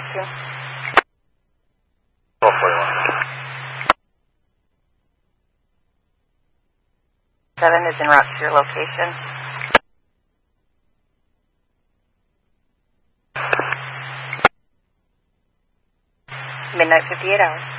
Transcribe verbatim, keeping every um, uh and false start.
to? twelve forty-one. seven is en route to your location. Midnight, fifty-eight hours.